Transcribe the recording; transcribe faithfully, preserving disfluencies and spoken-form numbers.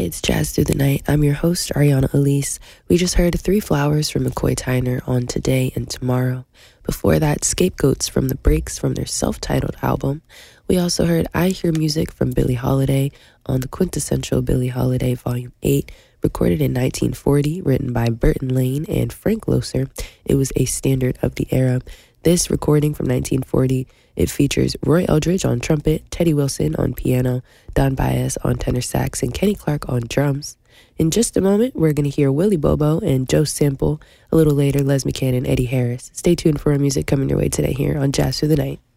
It's Jazz Through the Night. I'm your host, Ariana Elise. We just heard Three Flowers from McCoy Tyner on Today and Tomorrow. Before that, Scapegoats from The Breaks from their self-titled album. We also heard I Hear Music from Billie Holiday on the quintessential Billie Holiday Volume eight, recorded in nineteen forty, written by Burton Lane and Frank Loesser. It was a standard of the era. This recording from nineteen forty, it features Roy Eldridge on trumpet, Teddy Wilson on piano, Don Baez on tenor sax, and Kenny Clark on drums. In just a moment, we're going to hear Willie Bobo and Joe Sample. A little later, Les McCann and Eddie Harris. Stay tuned for our music coming your way today here on Jazz Through the Night.